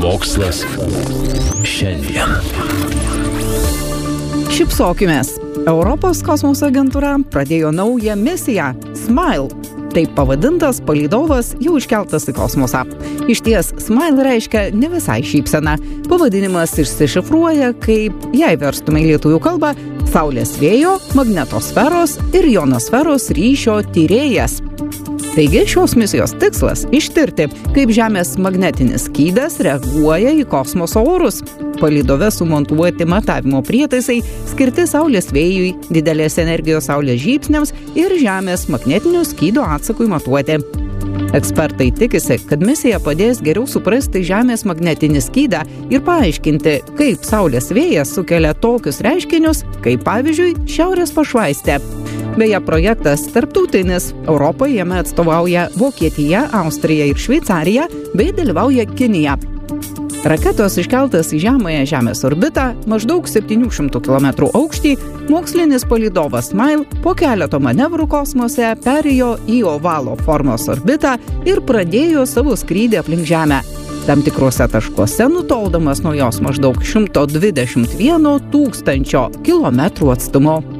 Mokslas šiandien. Šypsokimės. Europos kosmoso agentūra pradėjo naują misiją SMILE. Taip pavadintas palydovas jau iškeltas į kosmosą. Išties, SMILE reiškia ne visai šypseną. Pavadinimas išsišifruoja kaip, jei verstume į lietuvių kalbą, Saulės vėjo, magnetosferos ir ionosferos ryšio tyrėjas. Taigi šios misijos tikslas – ištirti, kaip Žemės magnetinis skydas reaguoja į kosmoso orus. Palydove sumontuoti matavimo prietaisai skirti Saulės vėjui, didelės energijos Saulės žybsniams ir Žemės magnetinio skydo atsakui matuoti. Ekspertai tikisi, kad misija padės geriau suprasti Žemės magnetinį skydą ir paaiškinti, kaip Saulės vėjas sukelia tokius reiškinius, kaip pavyzdžiui šiaurės pašvaistė. Beje, projektas tarptautinis. Europoje jame atstovauja Vokietija, Austrija ir Šveicarija, bei dalyvauja Kinija. Raketos iškeltas į žemąją Žemės orbitą maždaug 700 km aukštį, mokslinis palydovas SMILE po keleto manevrų kosmose perėjo į ovalo formos orbitą ir pradėjo savo skrydį aplink Žemę. Tam tikrose taškuose nutoldamas nuo jos maždaug 121 000 kilometrų atstumu.